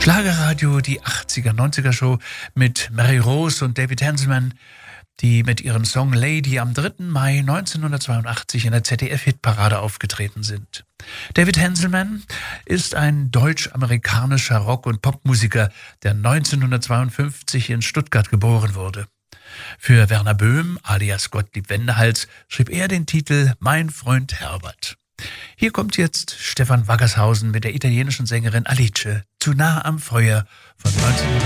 Schlagerradio, die 80er, 90er Show mit Mary Rose und David Hanselman, die mit ihrem Song Lady am 3. Mai 1982 in der ZDF-Hitparade aufgetreten sind. David Hanselman ist ein deutsch-amerikanischer Rock- und Popmusiker, der 1952 in Stuttgart geboren wurde. Für Werner Böhm, alias Gottlieb Wendehals, schrieb er den Titel Mein Freund Herbert. Hier kommt jetzt Stefan Waggershausen mit der italienischen Sängerin Alice, Zu nah am Feuer von 1900.